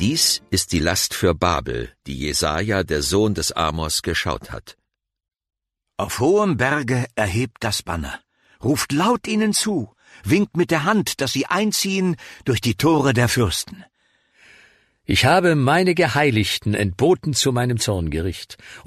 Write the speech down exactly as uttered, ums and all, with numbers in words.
Dies ist die Last für Babel, die Jesaja, der Sohn des Amos, geschaut hat. Auf hohem Berge erhebt das Banner, ruft laut ihnen zu, winkt mit der Hand, dass sie einziehen durch die Tore der Fürsten. Ich habe meine Geheiligten entboten zu meinem Zorngericht